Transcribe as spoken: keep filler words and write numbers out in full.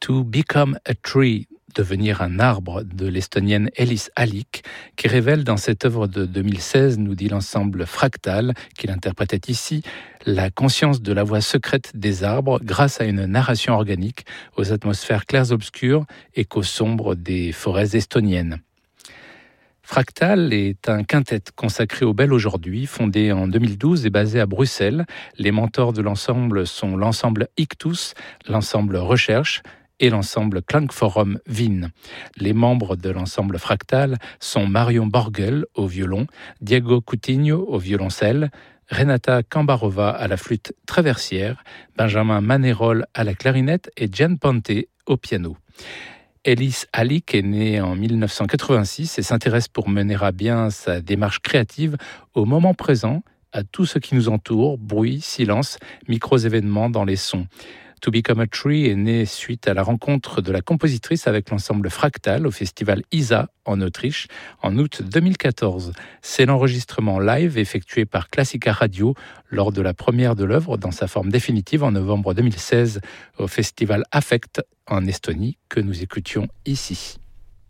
To Become a Tree, devenir un arbre, de l'estonienne Elis Alik, qui révèle dans cette œuvre de deux mille seize, nous dit l'ensemble Fractal, qu'il interprétait ici, la conscience de la voix secrète des arbres grâce à une narration organique aux atmosphères claires-obscures et qu'aux sombres des forêts estoniennes. Fractal est un quintet consacré au bel aujourd'hui, fondé en deux mille douze et basé à Bruxelles. Les mentors de l'ensemble sont l'ensemble Ictus, l'ensemble Recherche et l'ensemble Klangforum Wien. Les membres de l'ensemble Fractal sont Marion Borgel au violon, Diego Coutinho au violoncelle, Renata Kambarova à la flûte traversière, Benjamin Manerol à la clarinette et Gian Ponte au piano. Elis Alik est née en dix-neuf cent quatre-vingt-six et s'intéresse pour mener à bien sa démarche créative au moment présent, à tout ce qui nous entoure, bruit, silence, micros-événements dans les sons. To Become a Tree est né suite à la rencontre de la compositrice avec l'ensemble Fractal au festival I S A en Autriche en août deux mille quatorze. C'est l'enregistrement live effectué par Classica Radio lors de la première de l'œuvre dans sa forme définitive en novembre deux mille seize au festival Affect en Estonie que nous écoutions ici.